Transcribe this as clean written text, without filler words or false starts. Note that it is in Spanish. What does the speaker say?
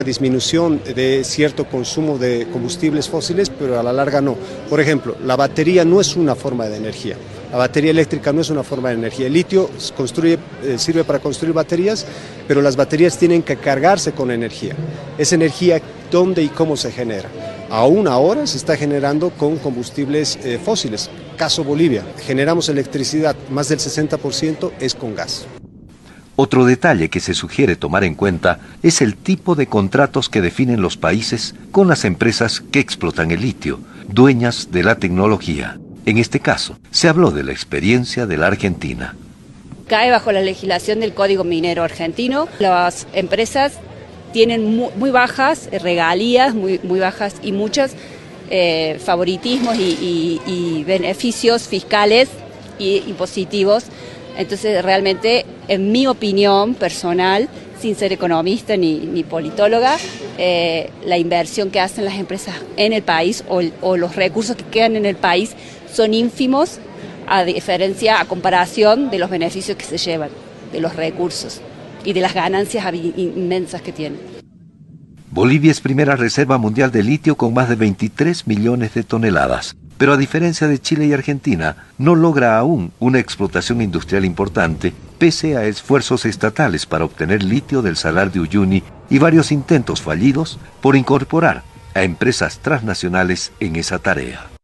Disminución de cierto consumo de combustibles fósiles, pero a la larga no. Por ejemplo, la batería no es una forma de energía. La batería eléctrica no es una forma de energía. El litio sirve para construir baterías, pero las baterías tienen que cargarse con energía. Esa energía, ¿dónde y cómo se genera? Aún ahora se está generando con combustibles fósiles. Caso Bolivia, generamos electricidad, más del 60% es con gas. Otro detalle que se sugiere tomar en cuenta es el tipo de contratos que definen los países con las empresas que explotan el litio, dueñas de la tecnología. En este caso, se habló de la experiencia de la Argentina. Cae bajo la legislación del Código Minero argentino. Las empresas tienen muy bajas regalías, muy bajas y muchos favoritismos y beneficios fiscales y impositivos. Entonces, realmente, en mi opinión personal, sin ser economista ni politóloga, la inversión que hacen las empresas en el país o los recursos que quedan en el país son ínfimos a comparación de los beneficios que se llevan, de los recursos y de las ganancias inmensas que tienen. Bolivia es primera reserva mundial de litio con más de 23 millones de toneladas. Pero a diferencia de Chile y Argentina, no logra aún una explotación industrial importante, pese a esfuerzos estatales para obtener litio del Salar de Uyuni y varios intentos fallidos por incorporar a empresas transnacionales en esa tarea.